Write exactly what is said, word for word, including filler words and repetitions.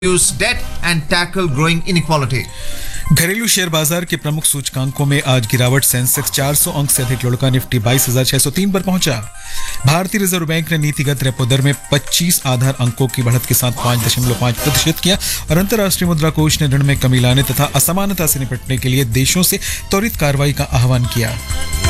reduce debt and tackle growing inequality. घरेलू share बाजार के प्रमुख सूचकांकों में आज गिरावट। सेंसेक्स चार सौ अंक से अधिक लुढ़का, निफ्टी बाईस हज़ार छह सौ तीन पर पहुंचा। भारतीय रिजर्व बैंक ने नीतिगत रेपो दर में पच्चीस आधार अंकों की बढ़त के साथ पाँच दशमलव पाँच प्रतिशत किया और अंतर्राष्ट्रीय मुद्रा कोष ने ऋण में कमी लाने तथा असमानता से निपटने के लिए देशों से त्वरित कार्रवाई का आह्वान किया।